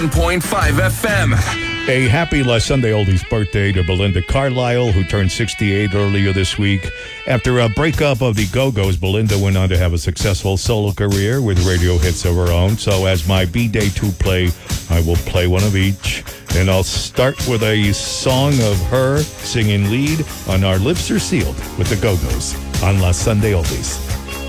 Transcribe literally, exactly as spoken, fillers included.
point five F M. A happy last Sunday oldies birthday to Belinda Carlisle, who turned sixty-eight earlier this week. After a breakup of the Go-Go's, Belinda went on to have a successful solo career with radio hits of her own. So as my B-Day two play, I will play one of each. And I'll start with a song of her singing lead on Our Lips Are Sealed with the Go-Go's on Last Sunday Oldies.